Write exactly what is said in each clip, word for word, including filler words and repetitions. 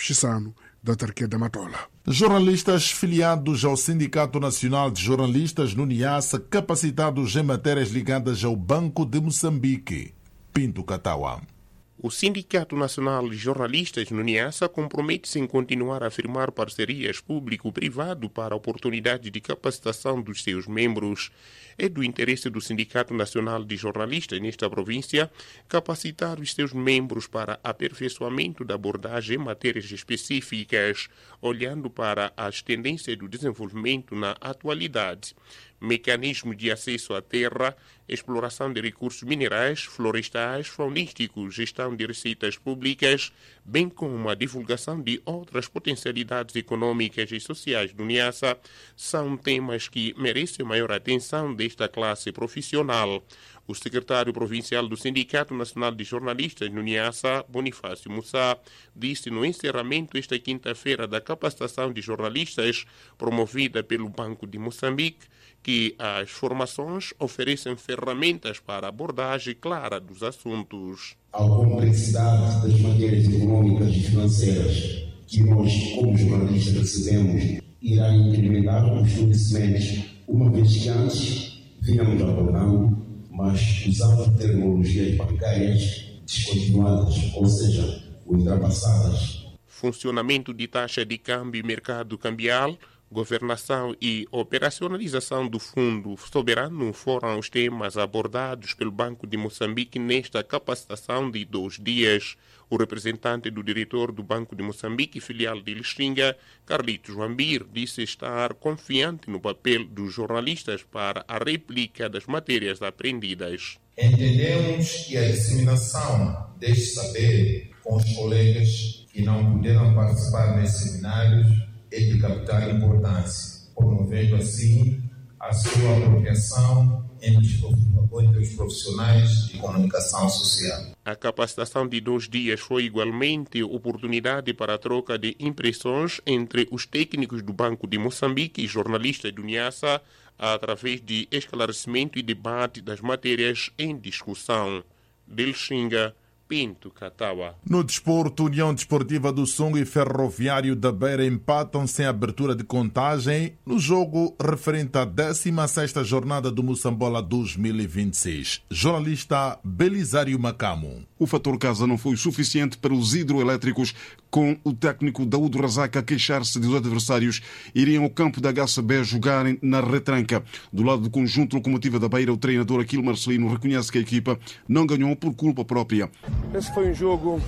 Chissano, da Tarquia da Matola. Jornalistas filiados ao Sindicato Nacional de Jornalistas no Niassa, capacitados em matérias ligadas ao Banco de Moçambique. Pinto Katawa. O Sindicato Nacional de Jornalistas no Niassa compromete-se em continuar a firmar parcerias público-privado para a oportunidade de capacitação dos seus membros. É do interesse do Sindicato Nacional de Jornalistas nesta província capacitar os seus membros para aperfeiçoamento da abordagem em matérias específicas, olhando para as tendências do desenvolvimento na atualidade. Mecanismo de acesso à terra, exploração de recursos minerais, florestais, faunísticos, gestão de receitas públicas, bem como a divulgação de outras potencialidades econômicas e sociais do Niassa, são temas que merecem maior atenção desta classe profissional. O secretário provincial do Sindicato Nacional de Jornalistas no Niassa, Bonifácio Mussá, disse no encerramento esta quinta-feira da capacitação de jornalistas promovida pelo Banco de Moçambique que as formações oferecem ferramentas para a abordagem clara dos assuntos. A complexidade das matérias econômicas e financeiras que nós, como jornalistas, recebemos irá incrementar os conhecimentos, uma vez que antes vínhamos abordando, mas usando tecnologias bancárias descontinuadas, ou seja, ultrapassadas. Funcionamento de taxa de câmbio e mercado cambial, governação e operacionalização do Fundo Soberano foram os temas abordados pelo Banco de Moçambique nesta capacitação de dois dias. O representante do diretor do Banco de Moçambique, filial de Lixinga, Carlitos Wambir, disse estar confiante no papel dos jornalistas para a réplica das matérias aprendidas. Entendemos que a disseminação deste saber com os colegas que não puderam participar nesses seminários é de capital importância, promovendo assim a sua apropriação entre os profissionais de comunicação social. A capacitação de dois dias foi igualmente oportunidade para a troca de impressões entre os técnicos do Banco de Moçambique e jornalistas do Niassa, através de esclarecimento e debate das matérias em discussão. Delxinga, Pinto Katawa. No desporto, União Desportiva do Songo e Ferroviário da Beira empatam sem abertura de contagem no jogo referente à décima sexta jornada do Moçambola dois mil e vinte e seis. Jornalista Belisário Macamo. O fator casa não foi suficiente para os hidroelétricos, com o técnico Daúdo Razaka a queixar-se de os adversários iriam ao campo da H C B jogarem na retranca. Do lado do conjunto Locomotiva da Beira, o treinador Aquilo Marcelino reconhece que a equipa não ganhou por culpa própria. Esse foi um jogo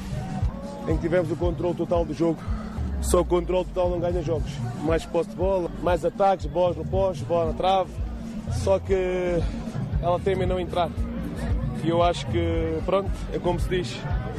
em que tivemos o controle total do jogo. Só o controle total não ganha jogos. Mais posse de bola, mais ataques, bolas no poste, bola na trave. Só que ela teme em não entrar. E eu acho que, pronto, é como se diz.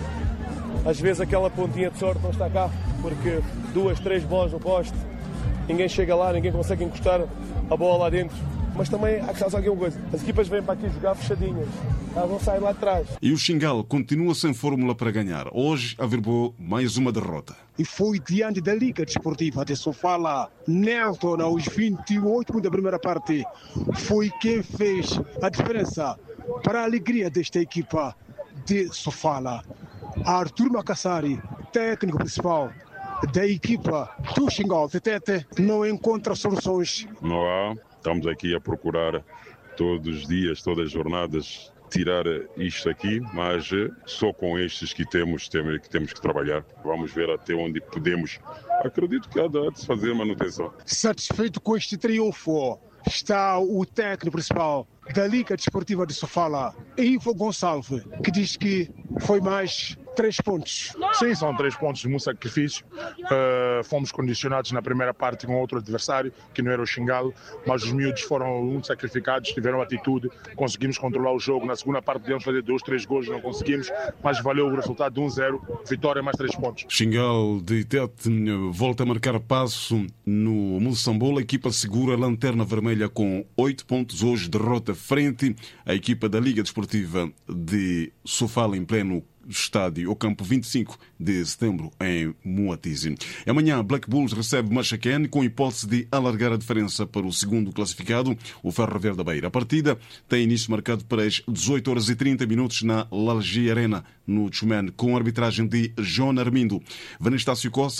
Às vezes aquela pontinha de sorte não está cá, porque duas, três bolas no poste, ninguém chega lá, ninguém consegue encostar a bola lá dentro. Mas também há que fazer alguma coisa. As equipas vêm para aqui jogar fechadinhas. Elas não saem lá atrás. E o Xingal continua sem fórmula para ganhar. Hoje averbou mais uma derrota. E foi diante da Liga Desportiva de Sofala. Nelton, aos vinte e oito da primeira parte, foi quem fez a diferença para a alegria desta equipa de Sofala. Arthur Macassari, técnico principal da equipa do Xingal Tetete, não encontra soluções. Não há. Estamos aqui a procurar todos os dias, todas as jornadas, tirar isto aqui, mas só com estes que temos, que temos que trabalhar. Vamos ver até onde podemos. Acredito que há de se fazer manutenção. Satisfeito com este triunfo está o técnico principal da Liga Desportiva de Sofala, Ivo Gonçalves, que diz que foi mais três pontos. Sim, são três pontos de muito sacrifício. Uh, fomos condicionados na primeira parte com outro adversário, que não era o Xingalo, mas os miúdos foram muito sacrificados, tiveram atitude, conseguimos controlar o jogo. Na segunda parte podíamos fazer dois, três gols, não conseguimos, mas valeu o resultado de um zero, vitória mais três pontos. Xingal de Tete volta a marcar passo no Moçambola. A equipa segura a lanterna vermelha com oito pontos. Hoje derrota frente à equipa da Liga Desportiva de Sofala em pleno estádio, o campo vinte e cinco de setembro em Moatize. Amanhã, Black Bulls recebe Machaquén com hipótese de alargar a diferença para o segundo classificado, o Ferroviário da Beira. A partida tem início marcado para as dezoito horas e trinta minutos na Lalgia Arena, no Tchumene, com a arbitragem de João Armindo. Vanestácio Costa